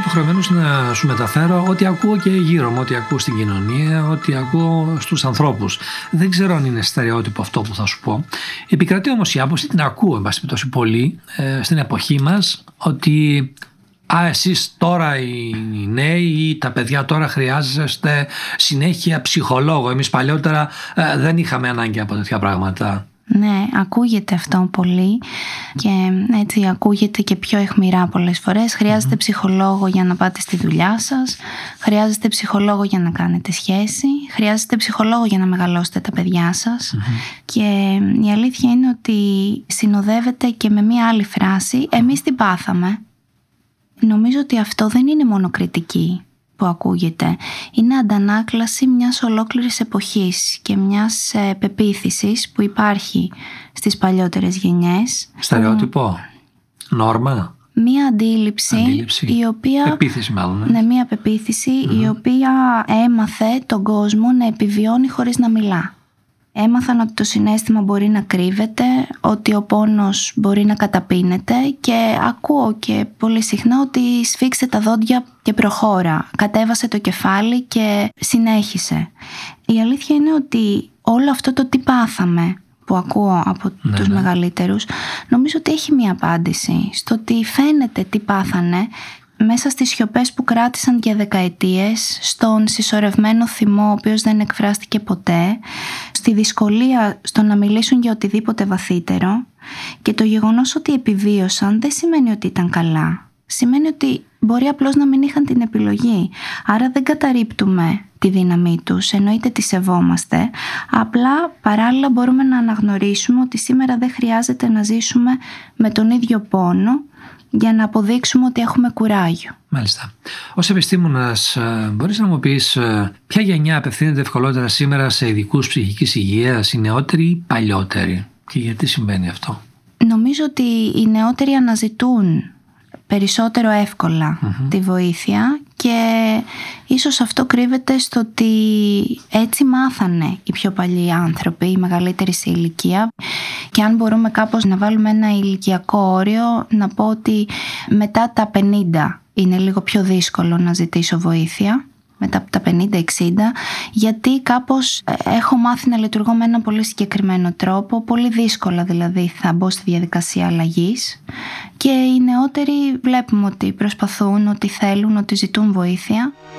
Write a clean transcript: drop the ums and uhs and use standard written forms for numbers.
υποχρεωμένος να σου μεταφέρω ό,τι ακούω και γύρω μου, ό,τι ακούω στην κοινωνία, ό,τι ακούω στους ανθρώπους. Δεν ξέρω αν είναι στερεότυπο αυτό που θα σου πω. Επικρατεί όμως η άποψη, την ακούω εν πάση περιπτώσει πολύ στην εποχή μας, ότι εσείς τώρα οι νέοι ή τα παιδιά τώρα χρειάζεστε συνέχεια ψυχολόγο. Εμείς παλιότερα δεν είχαμε ανάγκη από τέτοια πράγματα. Ναι, ακούγεται αυτό πολύ και έτσι ακούγεται και πιο αιχμηρά πολλές φορές. Χρειάζεται ψυχολόγο για να πάτε στη δουλειά σας, χρειάζεται ψυχολόγο για να κάνετε σχέση, χρειάζεται ψυχολόγο για να μεγαλώσετε τα παιδιά σας. Και η αλήθεια είναι ότι συνοδεύεται και με μία άλλη φράση, εμείς την πάθαμε. Νομίζω ότι αυτό δεν είναι μόνο κριτική που ακούγεται. Είναι αντανάκλαση μιας ολόκληρης εποχής και μιας πεποίθησης που υπάρχει στις παλιότερες γενιές. Στερεότυπο, νόρμα. Μία αντίληψη η οποία... Πεποίθηση μάλλον. Ναι, μία πεποίθηση η οποία έμαθε τον κόσμο να επιβιώνει χωρίς να μιλά. Έμαθαν ότι το συναίσθημα μπορεί να κρύβεται, ότι ο πόνος μπορεί να καταπίνεται και ακούω και πολύ συχνά ότι σφίξε τα δόντια και προχώρα, κατέβασε το κεφάλι και συνέχισε. Η αλήθεια είναι ότι όλο αυτό το τι πάθαμε που ακούω από τους μεγαλύτερους, νομίζω ότι έχει μία απάντηση στο ότι φαίνεται τι πάθανε μέσα στις σιωπές που κράτησαν για δεκαετίες, στον συσσωρευμένο θυμό ο οποίος δεν εκφράστηκε ποτέ, στη δυσκολία στο να μιλήσουν για οτιδήποτε βαθύτερο, και το γεγονός ότι επιβίωσαν δεν σημαίνει ότι ήταν καλά. Σημαίνει ότι μπορεί απλώς να μην είχαν την επιλογή. Άρα δεν καταρρίπτουμε τη δύναμή τους, εννοείται τη σεβόμαστε, απλά παράλληλα μπορούμε να αναγνωρίσουμε ότι σήμερα δεν χρειάζεται να ζήσουμε με τον ίδιο πόνο για να αποδείξουμε ότι έχουμε κουράγιο. Μάλιστα. Ως επιστήμονας, μπορείς να μου πεις ποια γενιά απευθύνεται ευκολότερα σήμερα σε ειδικούς ψυχικής υγείας, οι νεότεροι ή παλιότεροι, και γιατί συμβαίνει αυτό? Νομίζω ότι οι νεότεροι αναζητούν περισσότερο εύκολα τη βοήθεια και ίσως αυτό κρύβεται στο ότι έτσι μάθανε οι πιο παλιοί άνθρωποι, οι μεγαλύτεροι σε ηλικία. Και αν μπορούμε κάπως να βάλουμε ένα ηλικιακό όριο, να πω ότι μετά τα 50 είναι λίγο πιο δύσκολο να ζητήσω βοήθεια, μετά από τα 50-60, γιατί κάπως έχω μάθει να λειτουργώ με ένα πολύ συγκεκριμένο τρόπο, πολύ δύσκολα δηλαδή θα μπω στη διαδικασία αλλαγής, και οι νεότεροι βλέπουμε ότι προσπαθούν, ότι θέλουν, ότι ζητούν βοήθεια.